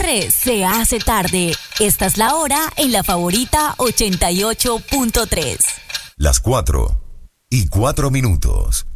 Siempre se hace tarde. Esta es la hora en La Favorita 88.3. Las 4:04.